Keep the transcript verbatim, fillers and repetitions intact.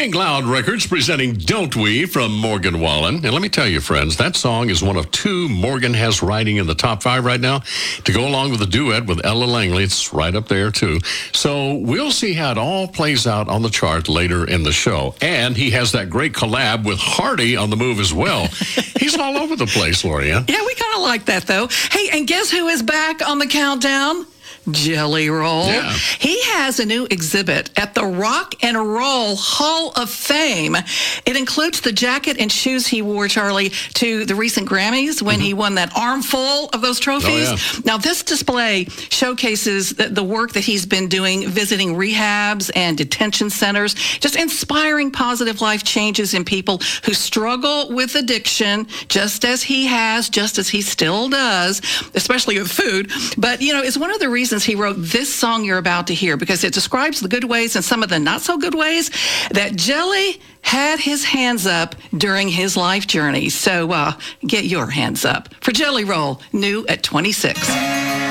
King Loud Records presenting Don't We from Morgan Wallen. And let me tell you, friends, that song is one of two Morgan has riding in the top five right now to go along with a duet with Ella Langley. It's right up there, too. So we'll see how it all plays out on the chart later in the show. And he has that great collab with Hardy on the move as well. He's all over the place, Lorianne. Yeah, we kind of like that, though. Hey, and guess who is back on the countdown? Jelly Roll. Yeah. He has a new exhibit at the Rock and Roll Hall of Fame. It includes the jacket and shoes he wore, Charlie, to the recent Grammys when mm-hmm. he won that armful of those trophies. Oh, yeah. Now, this display showcases the, the work that he's been doing, visiting rehabs and detention centers, just inspiring positive life changes in people who struggle with addiction, just as he has, just as he still does, especially with food. But, you know, it's one of the reasons he wrote this song you're about to hear, because it describes the good ways and some of the not so good ways that Jelly had his hands up during his life journey. So uh, get your hands up for Jelly Roll, new at twenty-six.